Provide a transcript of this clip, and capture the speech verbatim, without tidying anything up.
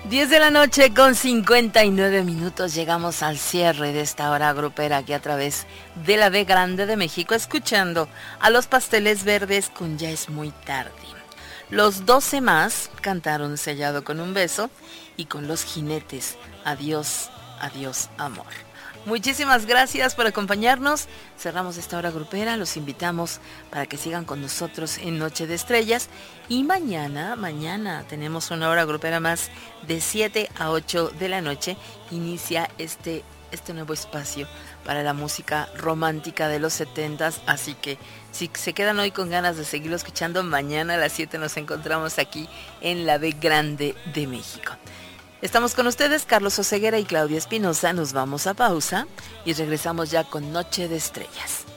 diez de la noche con cincuenta y nueve minutos. Llegamos al cierre de esta hora grupera aquí a través de la B Grande de México, escuchando a los Pasteles Verdes con Ya es muy tarde. Los doce más cantaron Sellado con un beso y con Los Jinetes Adiós, adiós amor. Muchísimas gracias por acompañarnos. Cerramos esta hora grupera. Los invitamos para que sigan con nosotros en Noche de Estrellas. Y mañana, mañana tenemos una hora grupera más de siete a ocho de la noche. Inicia este, este nuevo espacio para la música romántica de los setentas. Así que si se quedan hoy con ganas de seguirlo escuchando, mañana a las siete nos encontramos aquí en la B Grande de México. Estamos con ustedes, Carlos Oseguera y Claudia Espinosa. Nos vamos a pausa y regresamos ya con Noche de Estrellas.